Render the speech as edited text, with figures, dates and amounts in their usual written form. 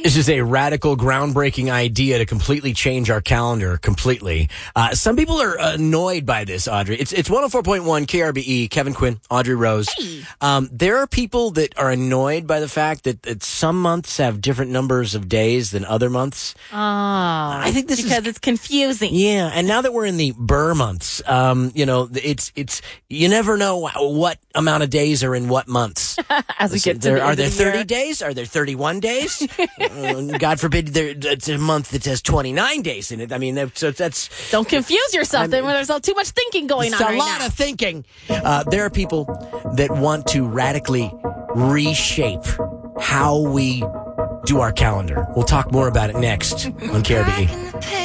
This is a radical, groundbreaking idea to completely change our calendar completely. Some people are annoyed by this, Audrey. It's 104.1 KRBE, Kevin Quinn, Audrey Rose. Hey. There are people that are annoyed by the fact that some months have different numbers of days than other months. Oh, I think this because it's confusing. Yeah, and now that we're in the Burr months, it's you never know what amount of days are in what months. As we get to the Are end there of the 30 year. days? Are there 31 days? God forbid it's a month that has 29 days in it. I mean, that's... Don't confuse yourself then when there's too much thinking going on right It's a lot now. of thinking. There are people that want to radically reshape how we do our calendar. We'll talk more about it next on KRBE.